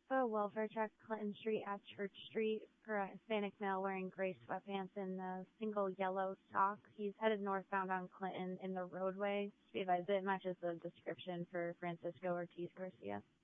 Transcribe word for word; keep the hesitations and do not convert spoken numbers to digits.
a welfare check Clinton Street at Church Street for a Hispanic male wearing gray sweatpants and a single yellow sock. He's headed northbound on Clinton in the roadway. Be advised, it matches the description for Francisco Ortiz Garcia.